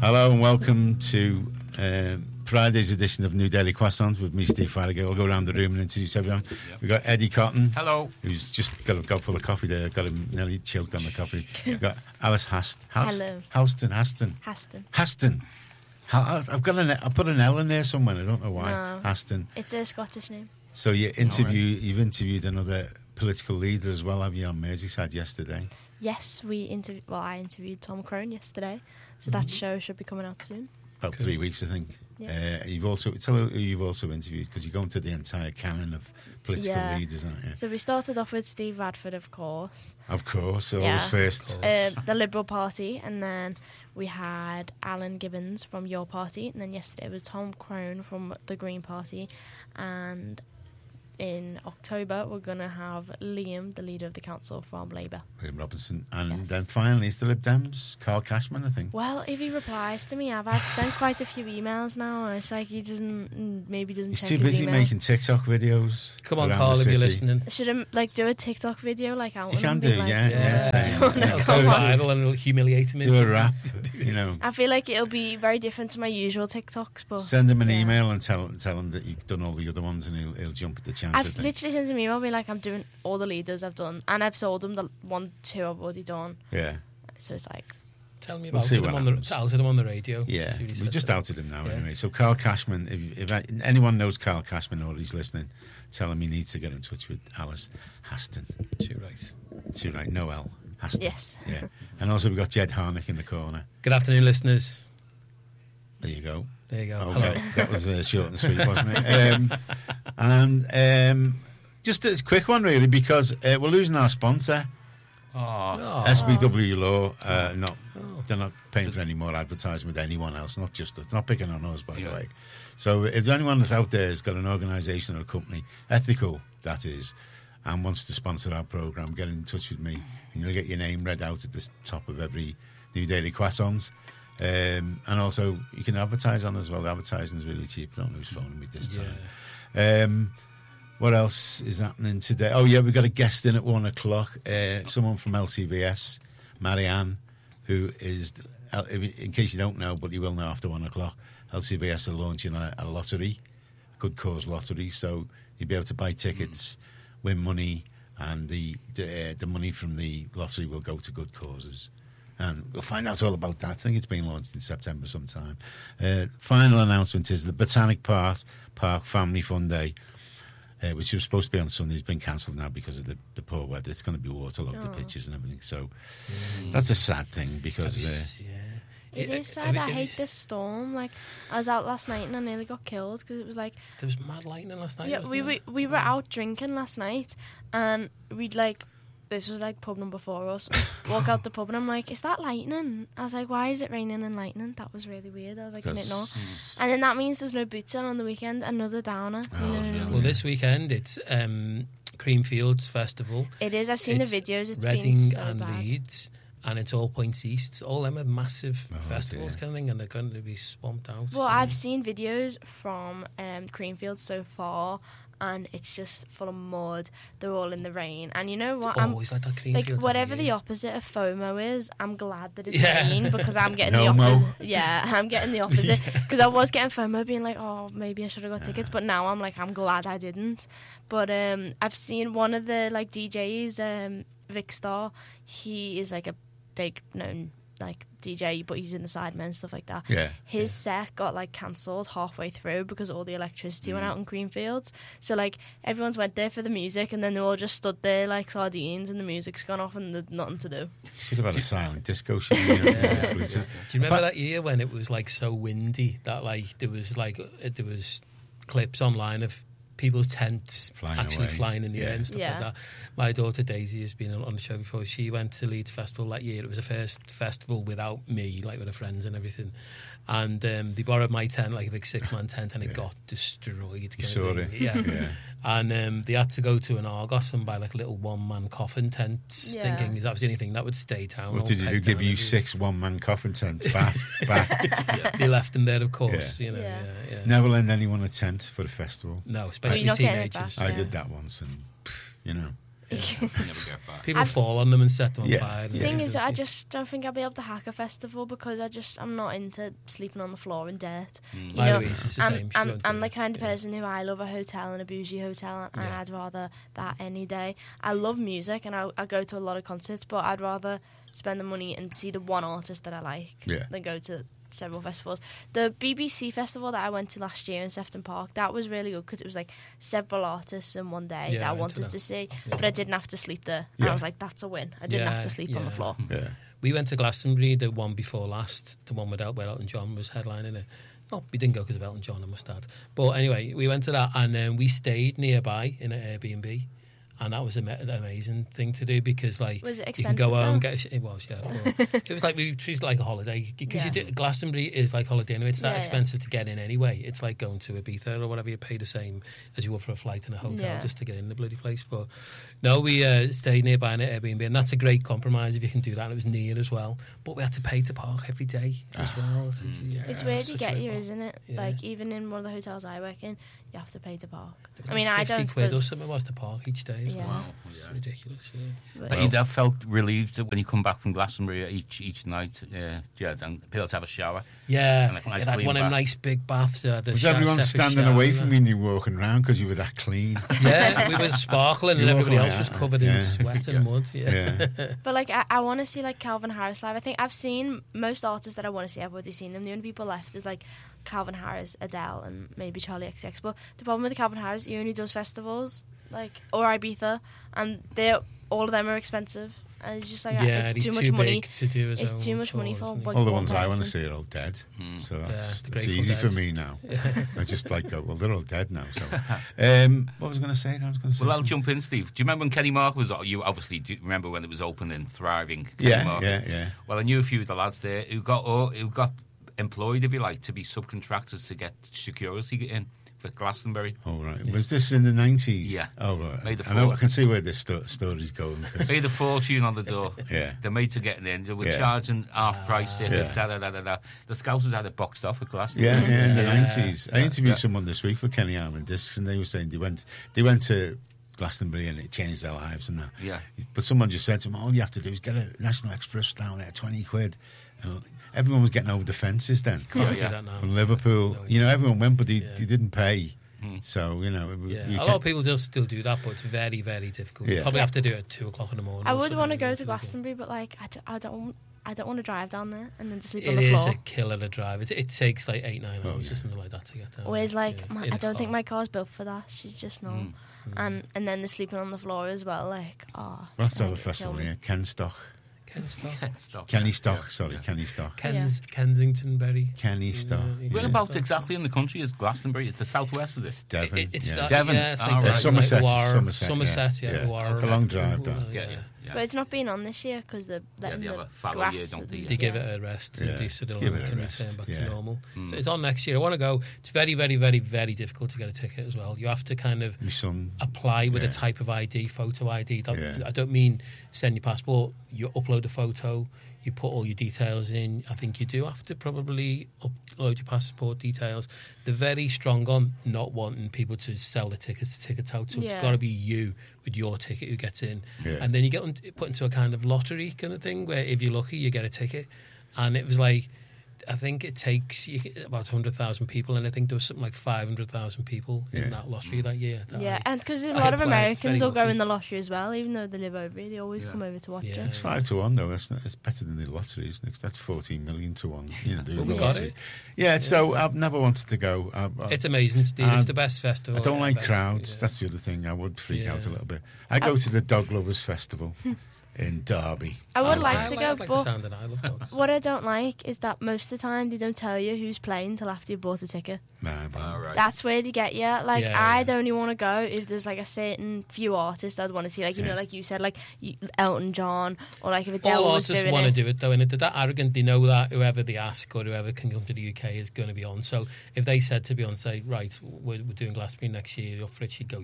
Hello and welcome to Friday's edition of New Daily Croissants with me, Steve Farragher. I'll go around the room and introduce everyone. We've got Eddie Cotton. Hello. Who's just got a cup full of coffee there. Got him nearly choked on the coffee. We've got Alice Hello. Haston. I've got I put an L in there somewhere. I don't know why. No. Haston. It's a Scottish name. So you've interviewed another political leader as well, have you, on Merseyside yesterday? Yes, I interviewed Tom Crone yesterday, so that show should be coming out soon. About 3 weeks, I think. Yeah. You've also tell who you've also interviewed, because you're going to the entire canon of political leaders, aren't you? So we started off with Steve Radford, of course. Of course, always first. The Liberal Party, and then we had Alan Gibbons from your party, and then yesterday was Tom Crone from the Green Party, and in October we're going to have Liam, the leader of the council from Labour. Liam Robinson. And then finally it's the Lib Dems, Carl Cashman, I think. Well, if he replies to me, I've sent quite a few emails now, and it's like he doesn't He's check too his busy email. making TikTok videos. Come on, around Carl, the if you're city. listening. Should I do a TikTok video out? You can do, yeah. It'll go viral and it'll humiliate him. Do a rap, you know. I feel like it'll be very different to my usual TikToks, but Send him an email and tell him that you've done all the other ones, and he'll jump at the chance. I've literally sent him an email being like, I'm doing all the leaders I've done, and I've sold them the 2 I've already done. Yeah. So it's like, Tell me We'll about see it. what I'm happens. outed him on the radio. Yeah, See what he we says just to outed him now Yeah. anyway. So Carl Cashman, if anyone knows Carl Cashman or he's listening, tell him he needs to get in touch with Alice Haston. Too right. Noel Haston. yes. Yeah. And also we've got Jed Harnick in the corner. Good afternoon, listeners. There you go. There you go. Okay, Hello. that was short and sweet, wasn't it? Just a quick one, really, because we're losing our sponsor, Oh. SBW Law. They're not paying for any more advertising with anyone else, not just us. Not picking on us, by the way. So if anyone that's out there has got an organisation or a company, ethical that is, and wants to sponsor our programme, get in touch with me, and you'll get your name read out at the top of every New Daily Croissants. And also, you can advertise on as well. Advertising is really cheap. I don't know who's phoning me this time. What else is happening today? Oh, yeah, we've got a guest in at 1 o'clock. Someone from LCBS, Marianne, who is, in case you don't know, but you will know after 1 o'clock, LCBS are launching a lottery, good cause lottery. So you'll be able to buy tickets, win money, and the money from the lottery will go to good causes. And we'll find out all about that. I think it's being launched in September sometime. Final announcement is the Botanic Park Family Fun Day, which was supposed to be on Sunday, has been cancelled now because of the poor weather. It's going to be waterlogged, the pitches and everything. So that's a sad thing because... It is sad. I hate this storm. Like, I was out last night and I nearly got killed because it was like... There was mad lightning last night, Yeah, wasn't we were out drinking last night and we'd like... This was like pub number 4 or something. Walk out the pub and I'm like, is that lightning? I was like, why is it raining and lightning? That was really weird. I was like, can it not? And then that means there's no boots on the weekend. Another downer. Well, this weekend it's Creamfields Festival. It is. I've seen the It's videos. It's Reading been so and bad. Leeds, and it's all points east. All them are massive festivals dear. kind of thing, and they're going to be swamped out. Well, I've seen videos from Creamfield so far, and it's just full of mud. They're all in the rain, and you know what? It's always like that Creamfield. Like whatever the opposite of FOMO is, I'm glad that it's Yeah. rain because I'm getting No the mo. opposite. Yeah, I'm getting the opposite because I was getting FOMO, being like, oh, maybe I should have got tickets, but now I'm like, I'm glad I didn't. But I've seen one of the like DJs, Vic Star. He is like a big known like DJ, but he's in the Sidemen and stuff like that. Yeah. His set got like cancelled halfway through because all the electricity went out in Creamfields. So like everyone's went there for the music and then they all just stood there like sardines and the music's gone off and there's nothing to do. Should have had a silent disco show. Do you remember that year when it was like so windy that like there was clips online of people's tents Flying flying in the air and stuff Yeah. like that. My daughter Daisy has been on the show before. She went to Leeds Festival that year. It was the first festival without me, like with her friends and everything. And they borrowed my tent, like a big 6-man tent, and it got destroyed. You saw it? Yeah. Yeah. And they had to go to an Argos and buy like a little 1-man coffin tent, Yeah. thinking is that the only thing that would stay down. What all did you do? pegged Give down you and 6 one-man coffin tents back? Yeah, they left them there, of course. Yeah. You know, Yeah. yeah. Never lend anyone a tent for a festival. No, Are especially you not getting it teenagers. back? I Yeah. did that once, and you know, You never get back. People fall on them and set them on Yeah. fire. The thing is, I just don't think I'll be able to hack a festival because I'm not into sleeping on the floor in dirt. You My know, Louise is the same. She won't I'm do the it. kind of person who I love a hotel and a bougie hotel, and Yeah. I'd rather that any day. I love music and I go to a lot of concerts, but I'd rather spend the money and see the one artist that I like than go to several festivals. The BBC festival that I went to last year in Sefton Park, that was really good because it was like several artists in one day Yeah, that I I went to wanted that. to see, Yeah. but I didn't have to sleep there. And Yeah. I was like, that's a win. I didn't have to sleep on the floor. Yeah. We went to Glastonbury, the one before last, the one where Elton John was headlining it. No, we didn't go because of Elton John, I must add. But anyway, we went to that and we stayed nearby in an Airbnb. And that was an amazing thing to do because, like, Was it you can go expensive, home, though? it was, yeah. Well, it was like we treated it like a holiday because Yeah. Glastonbury is like holiday anyway. It's that Yeah, yeah. expensive to get in anyway. It's like going to Ibiza or whatever. You pay the same as you would for a flight in a hotel Yeah. just to get in the bloody place. But no, we stayed nearby in an Airbnb, and that's a great compromise if you can do that. And it was near as well, but we had to pay to park every day as well. Yeah, It's weird you such get a you, rip-off. isn't it? Yeah. Like, even in one of the hotels I work in, you have to pay to park. It was I mean, like I 50 don't. quid or 'cause- something was to park each day. As Yeah. well. Wow. It's ridiculous. Yeah. But you'd have felt relieved when you come back from Glastonbury each night, Jed, and be able to have a shower. Yeah, And like a nice it had clean one of them bath. nice big baths. Was everyone standing away from you and you walking around because you were that clean? Yeah, we were sparkling and You walk everybody else like was that. covered Yeah. in sweat and mud. Yeah. Yeah. But like, I want to see like Calvin Harris live. I think I've seen most artists that I want to see. I've already seen them. The only people left is like Calvin Harris, Adele, and maybe Charlie XCX. But the problem with Calvin Harris, he only does festivals, like, or Ibiza, and all of them are expensive. And it's just like, Yeah, it's he's too much too money. big to do his It's own too much money tour, for isn't he? one All the ones I want to person. see are all dead. So Yeah, that's the it's Grateful easy for Dead. me now. I just like go, well, they're all dead now. So, what was I going to say? Well, I'll jump in, Steve. Do you remember when Kenny Mark was? You obviously do remember when it was open and thriving. Kenny Mark. Yeah. Well, I knew a few of the lads there who got employed, if you like, to be subcontractors to get security in for Glastonbury. Oh, right. Was this in the 90s? Yeah. Oh, right. Made the I know. four. I can see where this story's going. 'cause- Paid a fortune on the door. Yeah. The mates are getting in. They were Yeah. charging half price. Yeah. The Scousers had it boxed off at Glastonbury. Yeah, in the Yeah. 90s. I interviewed someone this week for Kenny Armin Discs, and they were saying they went to Glastonbury and it changed their lives and that. Yeah. But someone just said to them, all you have to do is get a National Express down there, 20 quid. And everyone was getting over the fences then Can't Yeah. do that now. from Liverpool. No, You know, everyone went, but Yeah. they didn't pay. So, you know, Yeah, we a lot of people just still do that, but it's very, very difficult. You Yeah. probably have to do it at 2 o'clock in the morning. I or would something, want to go you to know, Glastonbury, but like, I don't want to drive down there and then to sleep on It the is floor. a killer to drive. It takes like 8-9 hours yeah. or something like that to get down. Whereas like, Yeah, I in a don't think car. my car's built for that. She's just not. And then the sleeping on the floor as well. Like, oh, We'll have to have a it'd kill festival me. here. Kenstock. Stop. Kenny Stock, Yeah. sorry, Kenny Stock. Kensingtonbury. Kenny Stock. Yeah. Whereabouts exactly in the country is Glastonbury? It's the southwest of It's it. Devon. It's yeah. Devon. Yeah, it's Ah, like right. Devon, Somerset, like War, Somerset, Somerset, yeah. yeah. War, It's a long drive, though. Yeah. But it's not been on this year because they're letting they have the a fallow grass. year, don't they? They give it a rest Yeah. at least so Give it'll it a can rest, return back to yeah. normal. So it's on next year. I want to go. It's very, very, very, very difficult to get a ticket as well. You have to kind of My son. apply with Yeah. a type of ID, photo ID. Yeah. I don't mean send your passport. You upload a photo, you put all your details in. I think you do have to probably upload your passport details. They're very strong on not wanting people to sell the tickets to tickets out. So it's Yeah. got to be you with your ticket who gets in. Yeah. And then you get put into a kind of lottery kind of thing where if you're lucky, you get a ticket. And it was like, I think it takes about 100,000 people, and I think there was something like 500,000 people Yeah. in that lottery that year. Yeah, and because a I lot of applied, Americans very will go lucky. in the lottery as well, even though they live over here. They always Yeah. come over to watch Yeah. it. It's 5-1 though. It's better than the lottery, isn't it? 'Cause that's 14 million to 1. You know, Well, we the got lottery. it. Yeah. So I've never wanted to go. It's amazing, Steve. It's the best festival. I don't like ever. crowds. Yeah. That's the other thing. I would freak out a Yeah. little bit. I go to the Dog Lovers Festival in Derby. I would I like to go, like the but sound of that. I love dogs. what I don't like is that most of the time they don't tell you who's playing till after you've bought a ticket. Nah, but All right. That's where they get you. Like, Yeah, I'd yeah. only want to go if there's like a certain few artists I'd want to see. Like, you Yeah. know, like you said, like Elton John, or like if Adele All was artists doing want to it. do it though, and they're that arrogant. They know that whoever they ask or whoever can come to the UK is going to be on. So if they said to Beyonce, right, we're doing Glastonbury next year, you're up for it, she'd go, yeah.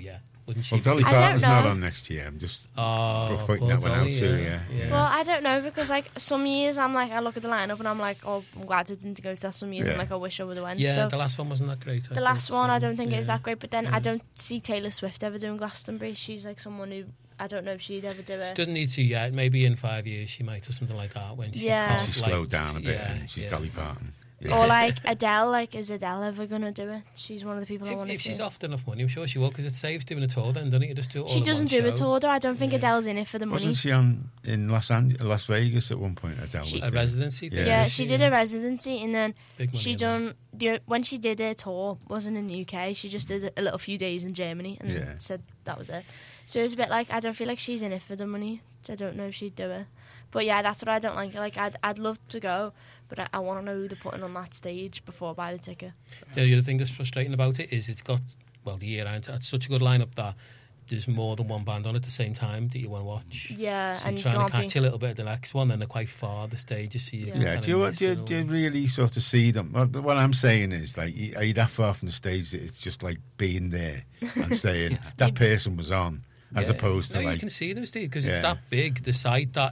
wouldn't she? Well, Dolly I don't Parton's not know. on next year. I'm just Oh, pointing that one Dolly, out too. Yeah. Well, I don't know because like some years I'm like I look at the lineup and I'm like, oh, I'm glad I didn't go to that. Some years I'm Yeah. like I wish I would have went. Yeah, So the last one wasn't that great. the last one I don't think it is that great. But then Yeah. I don't see Taylor Swift ever doing Glastonbury. She's like someone who I don't know if she'd ever do She it. doesn't need to yet. Maybe in 5 years she might or something like that. When she Yeah. can't, She's like, slowed down a bit. yeah, and she's yeah. Dolly Parton. Yeah. Or like Adele, like is Adele ever gonna do it? She's one of the people I want to If see. she's offered enough money, I'm sure she will, because it saves doing a tour then, doesn't it? You just do it all She in doesn't one do a show. tour though. I don't think Adele's in it for the money. Wasn't she in Las Vegas at one point? Adele was A doing? residency thing? Yeah, she did a residency and then Big money she in done when she did her tour wasn't in the UK. She just did a little few days in Germany and Yeah. said that was it. So it's a bit like I don't feel like she's in it for the money. I don't know if she'd do it. But yeah, that's what I don't like. Like I'd love to go, but I want to know who they're putting on that stage before I buy the ticket. The other thing that's frustrating about it is it's got, well, the year round, it's such a good lineup that there's more than one band on at the same time that you want to watch. Yeah, So and you're you trying can't to catch be. a little bit of the next one, and they're quite far, the stages. So you Yeah. kind Yeah, of do you miss it do you all. really sort of see them? What I'm saying is, like, are you that far from the stage that it's just like being there and saying that person was on, as Yeah. opposed to no, you like, can see them, Steve, because it's Yeah. that big, the site, that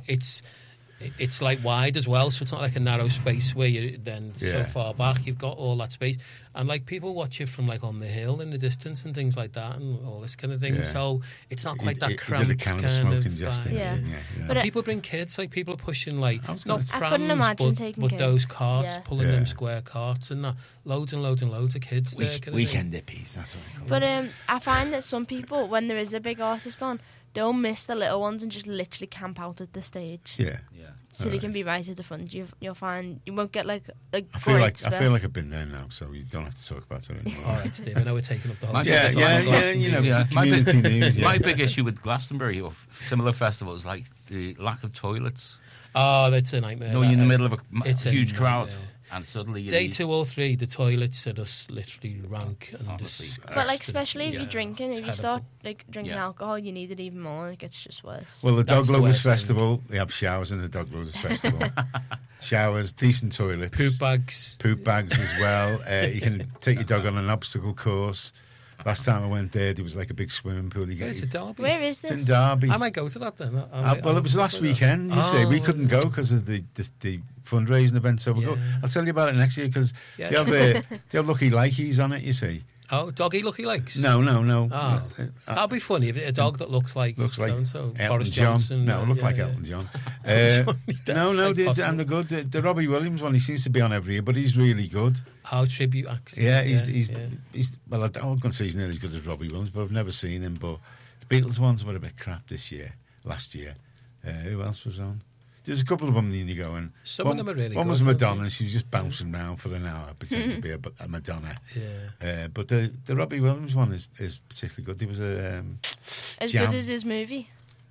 it's like wide as well, so it's not like a narrow space where you're then so Yeah. far back. You've got all that space, and like people watch it from like on the hill in the distance and things like that, and all this kind of thing. Yeah. So it's not quite that he did cramped a can of kind smoking of just vibe. in, Yeah. didn't you? Yeah. But People bring kids, like people are pushing like I was not gonna- I prams, couldn't imagine but, taking but kids. those carts, Yeah. pulling Yeah. them square carts and that, loads and loads and loads of kids there. kind of thing. Weekend hippies, that's what we call But them. I find that some people, when there is a big artist on, they'll miss the little ones and just literally camp out at the stage. Yeah. Yeah. So they can be right at the front. You'll find you won't get like a I feel great like spell. I've been there now, so you don't have to talk about it anymore. All right, Steve. I know we're taking up the whole. My Yeah, big- yeah, my- yeah. You know, Yeah. community news. Yeah. My big issue with Glastonbury or similar festivals is like the lack of toilets. Oh, that's a nightmare. No, you're in the that middle of a It's a huge crowd, nightmare. and suddenly you Day need- 2 or 3, the toilets are just literally rank and Honestly. disgusting. But like, especially if Yeah, you're drinking, if you terrible. start like drinking Yeah. alcohol, you need it even more. It gets just worse. Well, the That's Dog the Lovers worst thing. Festival, they have showers in the Dog Lovers Festival. Showers, decent toilets. Poop bags. Poop bags as well. You can take your dog on an obstacle course. Last time I went there was like a big swimming pool. You Where's get, the Derby? Where is it's in this? Derby. I might go to that then. Well, it was last weekend, you see. We couldn't go because of the fundraising event. So Yeah. I'll tell you about it next year because Yeah. they have Lucky Likey's on it, you see. Oh, doggy Lucky Likes? No. Oh. That'd be funny if a dog that looks like so-and-so. Elton Boris John. Johnson. No, look yeah, like yeah. Elton John. Sorry, And they're good. The Robbie Williams one, he seems to be on every year, but he's really good. How tribute acts. Yeah, he's yeah. well, I'm not going to say he's nearly as good as Robbie Williams, but I've never seen him. But the Beatles ones were a bit crap last year. Who else was on? There's a couple of them that you go and Some of them are really One good, was aren't Madonna, they? and she was just bouncing around for an hour, pretending to be a Madonna. Yeah. But the Robbie Williams one is particularly good. There was a As Jam. good as his movie.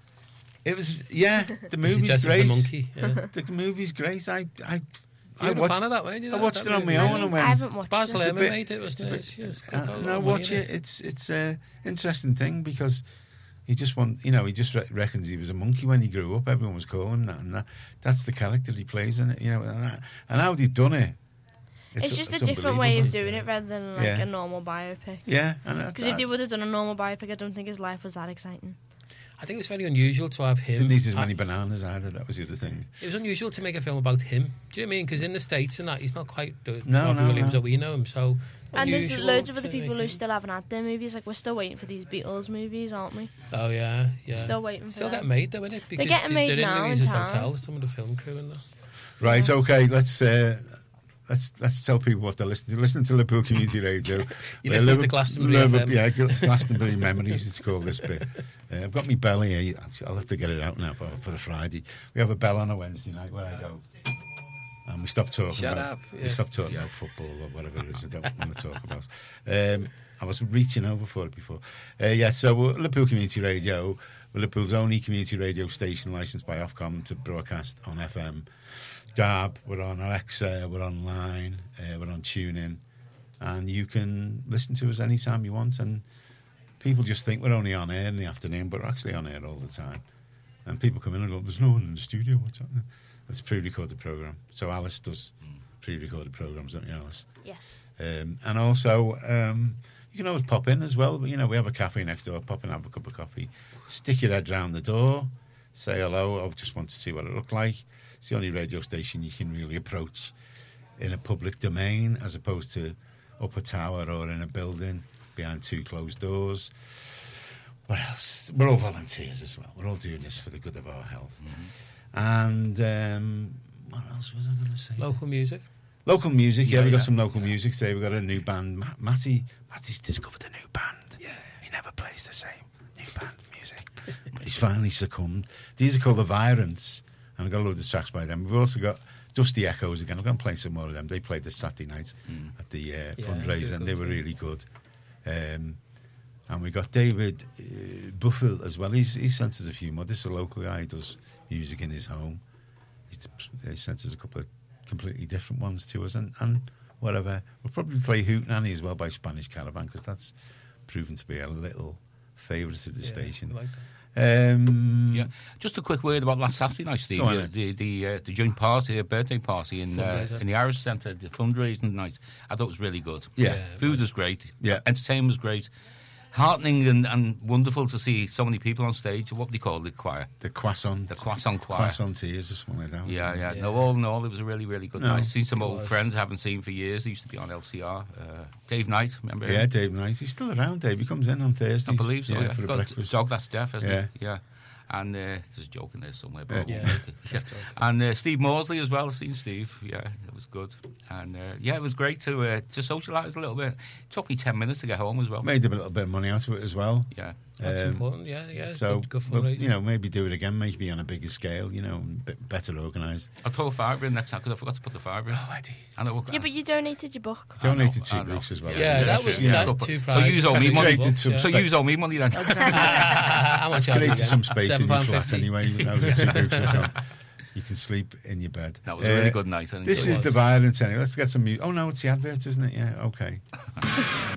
It was the Is he movie's dressed as a great. monkey? Yeah. The movie's great. I You were a watched fan of that, weren't you? I watched That it on my movie? own Really? and went. I haven't watched Basil it. It's a Lemon bit- made it, wasn't it? it's a bit- It's got a lot no, of watch money in it. It's a interesting thing because he just reckons he was a monkey when he grew up. Everyone was calling that, and that's the character he plays in it. And how they've done it. It's just a different way of unbelievable. doing it rather than like Yeah. a normal biopic. Yeah, Because if they would have done a normal biopic, I don't think his life was that exciting. I think it was very unusual to have him. didn't eat as many bananas either. That was the other thing. It was unusual to make a film about him. Do you know what I mean? Because in the States and that, he's not quite the No, Robbie no, Williams no. that we know him. So And there's unusual loads of other to people make who him. still haven't had their movies. Like, we're still waiting for these Beatles movies, aren't we? Oh yeah, yeah. Still waiting for Still them. getting made though, isn't it? Because getting made they're now in in Louise's town. hotel. Some of the film crew and that. Right, okay, let's tell people what they're listening to. Listen to Liverpool Community Radio. You're listening to Glastonbury FM. Yeah, Glastonbury Memories, it's called this bit. I've got my bell here. I'll have to get it out now for a Friday. We have a bell on a Wednesday night where I go. And we stop talking Shut about up, we yeah. stop talking about football or whatever it is I don't want to talk about. I was reaching over for it before. So Liverpool Community Radio, Liverpool's only community radio station licensed by Ofcom to broadcast on FM. Dab, we're on Alexa, we're online, we're on TuneIn, and you can listen to us anytime you want. And people just think we're only on air in the afternoon, but we're actually on air all the time. And people come in and go, "There's no one in the studio. What's happening?" It's a pre-recorded program. So Alice does pre-recorded programs, don't you, Alice? Yes. And also, You can always pop in as well. But, you know, we have a cafe next door. Pop in, have a cup of coffee. Stick your head round the door. Say hello. I just want to see what it looked like. It's the only radio station you can really approach in a public domain, as opposed to up a tower or in a building behind 2 closed doors. What else? We're all volunteers as well. We're all doing this for the good of our health. And what else was I going to say? Local music. Local music, yeah, we got some local music today. We got a new band. Matty's discovered a new band. Yeah, he never plays the same new band music, but he's finally succumbed. These are called the Virants, and I've got a load of tracks by them. We've also got Dusty Echoes again. I'm going to play some more of them. They played this Saturday night at the fundraiser, and they were really good. And we got David Buffel as well. He sent us a few more. This is a local guy. He does music in his home. He sent us a couple of completely different ones to us, and whatever. We'll probably play Hootenanny as well by Spanish Caravan, because that's proven to be a little favourite of the station. Like that. Yeah, just a quick word about last Saturday night, Steve. The joint party, birthday party in the Irish Centre, the fundraising night. I thought it was really good. Yeah, food was great. Yeah, entertainment was great. Heartening and wonderful to see so many people on stage. What do they call the choir? The Croissant. The Croissant Choir. Croissant Tears, just one of them. Yeah. No, all in all, it was a really, really good night. Seen some old friends I haven't seen for years. They used to be on LCR. Dave Knight, remember him? Yeah, Dave Knight. He's still around, Dave. He comes in on Thursdays. I believe so, yeah. For got breakfast. a dog that's deaf, hasn't he? Yeah. And there's a joke in there somewhere. But Yeah. And Steve Morsley as well. I've seen Steve. Yeah, it was good. And it was great to socialise a little bit. It took me 10 minutes to get home as well. Made a little bit of money out of it as well. Yeah. That's important, yeah. So, good fundraising. maybe do it again, maybe on a bigger scale, better organised. I'll throw a £5 in next time, because I forgot to put the £5 in. Oh, Eddie. I know. Yeah, but you donated your book. Donated 2 books as well. Yeah, that was two So you owe me money. So you owe me money then. How much created some space in your flat £7.50. anyway. That was the 2 books have gone. You can sleep in your bed. That was a really good night. This is the Violence anyway. Let's get some music. Oh no, it's the advert, isn't it? Yeah, okay.